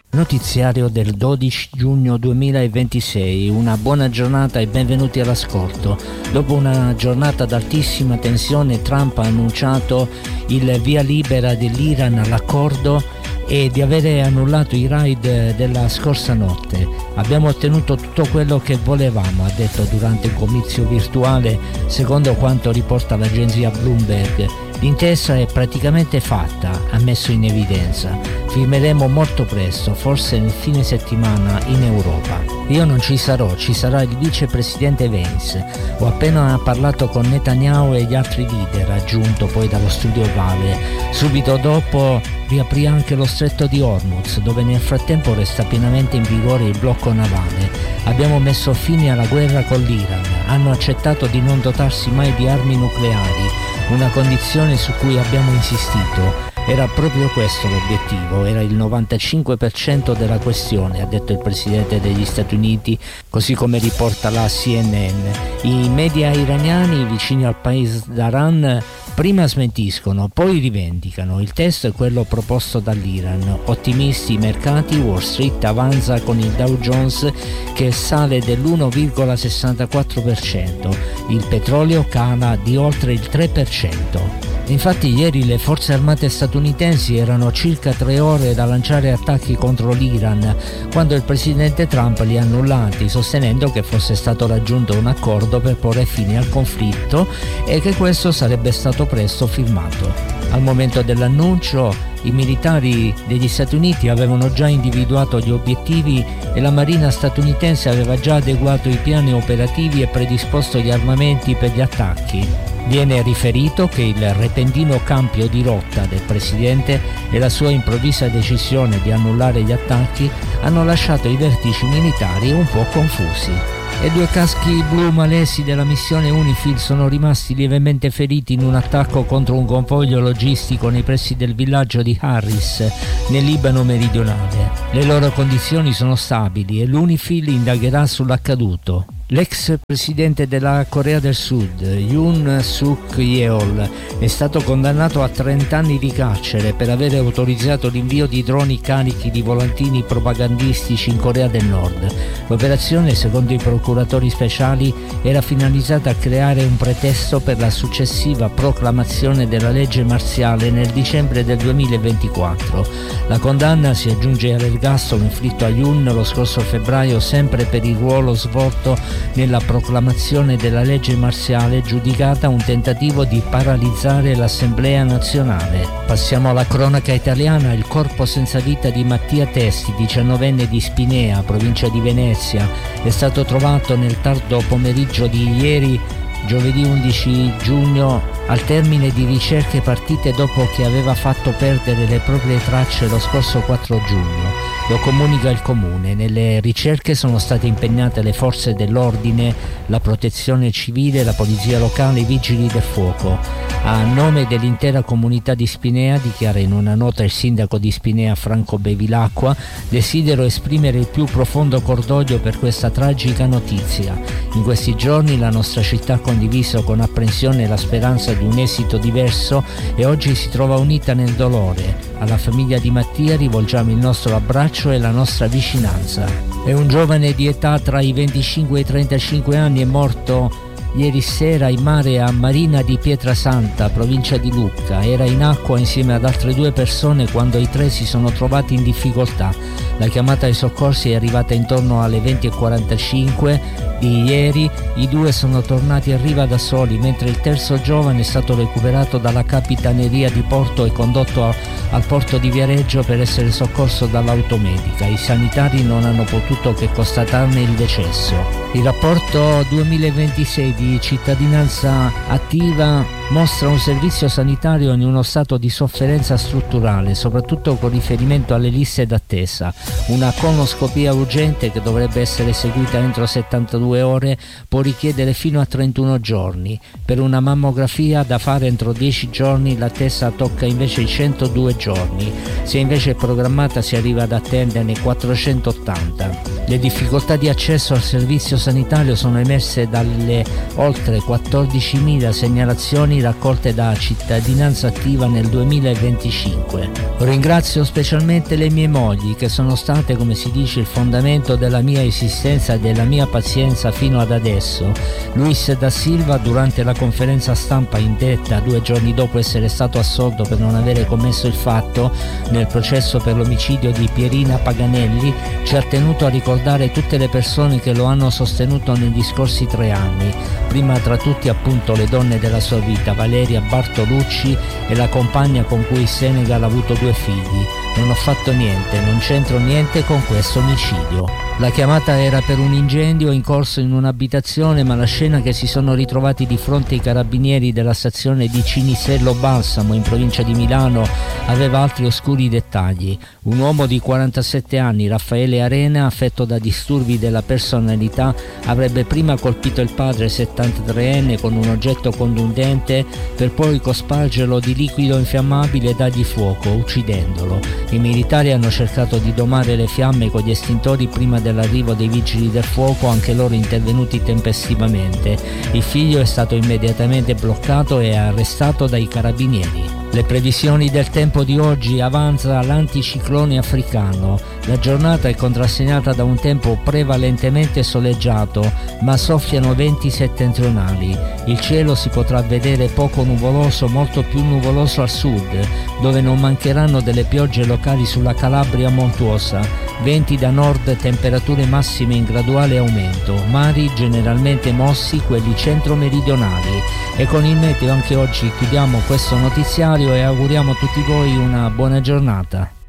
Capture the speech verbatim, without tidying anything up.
Notiziario del dodici giugno duemilaventisei, una buona giornata e benvenuti all'ascolto. Dopo una giornata ad altissima tensione, Trump ha annunciato il via libera dell'Iran all'accordo e di avere annullato i raid della scorsa notte. Abbiamo ottenuto tutto quello che volevamo, ha detto durante un comizio virtuale, secondo quanto riporta l'agenzia Bloomberg. L'intesa è praticamente fatta, ha messo in evidenza. Firmeremo molto presto, forse nel fine settimana in Europa. Io non ci sarò, ci sarà il vicepresidente Vance. Ho appena parlato con Netanyahu e gli altri leader, ha aggiunto poi dallo studio Ovale. Subito dopo riaprì anche lo stretto di Hormuz, dove nel frattempo resta pienamente in vigore il blocco navale. Abbiamo messo fine alla guerra con l'Iran. Hanno accettato di non dotarsi mai di armi nucleari, una condizione su cui abbiamo insistito. Era proprio questo l'obiettivo, era il novantacinque per cento della questione, ha detto il presidente degli Stati Uniti, così come riporta la C N N. I media iraniani vicini al paese d'Aran prima smentiscono, poi rivendicano. Il testo è quello proposto dall'Iran. Ottimisti i mercati, Wall Street avanza con il Dow Jones che sale dell'uno virgola sessantaquattro per cento. Il petrolio cala di oltre il tre per cento. Infatti ieri le forze armate statunitensi erano circa tre ore da lanciare attacchi contro l'Iran, quando il presidente Trump li ha annullati, sostenendo che fosse stato raggiunto un accordo per porre fine al conflitto e che questo sarebbe stato presto firmato. Al momento dell'annuncio, i militari degli Stati Uniti avevano già individuato gli obiettivi e la Marina statunitense aveva già adeguato i piani operativi e predisposto gli armamenti per gli attacchi. Viene riferito che il repentino cambio di rotta del presidente e la sua improvvisa decisione di annullare gli attacchi hanno lasciato i vertici militari un po' confusi. E due caschi blu malesi della missione UNIFIL sono rimasti lievemente feriti in un attacco contro un convoglio logistico nei pressi del villaggio di Harris, nel Libano meridionale. Le loro condizioni sono stabili e l'UNIFIL indagherà sull'accaduto. L'ex presidente della Corea del Sud, Yoon Suk Yeol, è stato condannato a trenta anni di carcere per aver autorizzato l'invio di droni carichi di volantini propagandistici in Corea del Nord. L'operazione, secondo i procuratori speciali, era finalizzata a creare un pretesto per la successiva proclamazione della legge marziale nel dicembre del duemilaventiquattro. La condanna si aggiunge all'ergastolo inflitto a Yoon lo scorso febbraio, sempre per il ruolo svolto nella proclamazione della legge marziale, giudicata un tentativo di paralizzare l'Assemblea nazionale. Passiamo alla cronaca italiana. Il corpo senza vita di Mattia Testi, diciannovenne di Spinea, provincia di Venezia, è stato trovato nel tardo pomeriggio di ieri, giovedì undici giugno, al termine di ricerche partite dopo che aveva fatto perdere le proprie tracce lo scorso quattro giugno. Lo comunica il comune. Nelle ricerche sono state impegnate le forze dell'ordine, la protezione civile, la polizia locale e i vigili del fuoco. A nome dell'intera comunità di Spinea, dichiara in una nota il sindaco di Spinea Franco Bevilacqua, desidero esprimere il più profondo cordoglio per questa tragica notizia. In questi giorni la nostra città ha condiviso con apprensione la speranza di un esito diverso e oggi si trova unita nel dolore. Alla famiglia di Mattia rivolgiamo il nostro abbraccio e la nostra vicinanza. È un giovane di età tra i venticinque e i trentacinque anni, è morto ieri sera in mare a Marina di Pietrasanta, provincia di Lucca. Era in acqua insieme ad altre due persone quando i tre si sono trovati in difficoltà. La chiamata ai soccorsi è arrivata intorno alle venti e quarantacinque di ieri. I due sono tornati a riva da soli, mentre il terzo giovane è stato recuperato dalla capitaneria di porto e condotto a, al porto di Viareggio per essere soccorso dall'automedica. I sanitari non hanno potuto che constatarne il decesso. Il rapporto duemilaventisei di Cittadinanza Attiva mostra un servizio sanitario in uno stato di sofferenza strutturale, soprattutto con riferimento alle liste d'attesa. Una colonoscopia urgente, che dovrebbe essere eseguita entro settantadue ore, può richiedere fino a trentuno giorni. Per una mammografia da fare entro dieci giorni l'attesa tocca invece i centodue giorni. Se invece è programmata si arriva ad attenderne quattrocentottanta. Le difficoltà di accesso al servizio sanitario sono emerse dalle oltre quattordicimila segnalazioni raccolte da Cittadinanza Attiva nel duemilaventicinque. Ringrazio specialmente le mie mogli, che sono state, come si dice, il fondamento della mia esistenza e della mia pazienza fino ad adesso. Luis da Silva, durante la conferenza stampa indetta due giorni dopo essere stato assolto per non avere commesso il fatto nel processo per l'omicidio di Pierina Paganelli, ci ha tenuto a ricordare tutte le persone che lo hanno sostenuto negli scorsi tre anni, prima tra tutti appunto le donne della sua vita, Valeria Bartolucci e la compagna con cui Senegal ha avuto due figli. Non ho fatto niente, non c'entro niente con questo omicidio. La chiamata era per un incendio in corso in un'abitazione, ma la scena che si sono ritrovati di fronte ai carabinieri della stazione di Cinisello Balsamo in provincia di Milano aveva altri oscuri dettagli. Un uomo di quarantasette anni, Raffaele Arena, affetto da disturbi della personalità, avrebbe prima colpito il padre settantatreenne con un oggetto contundente per poi cospargerlo di liquido infiammabile e dargli fuoco, uccidendolo. I militari hanno cercato di domare le fiamme con gli estintori prima dell'arrivo dei vigili del fuoco, anche loro intervenuti tempestivamente. Il figlio è stato immediatamente bloccato e arrestato dai carabinieri. Le previsioni del tempo di oggi: avanza l'anticiclone africano. La giornata è contrassegnata da un tempo prevalentemente soleggiato, ma soffiano venti settentrionali. Il cielo si potrà vedere poco nuvoloso, molto più nuvoloso al sud, dove non mancheranno delle piogge locali sulla Calabria montuosa. Venti da nord, temperature massime in graduale aumento. Mari generalmente mossi, quelli centro-meridionali. E con il meteo anche oggi chiudiamo questo notiziario e auguriamo a tutti voi una buona giornata.